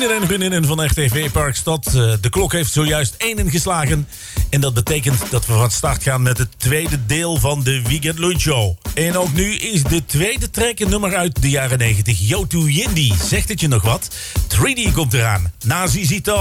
Vrienden en vriendinnen van RTV Parkstad. De klok heeft zojuist 1 geslagen. En dat betekent dat we van start gaan met het tweede deel van de Weekend Lunch Show. En ook nu is de tweede track een nummer uit de jaren 90. Yo to Yindi. Zegt het je nog wat? 3D komt eraan. Na ZZ Top.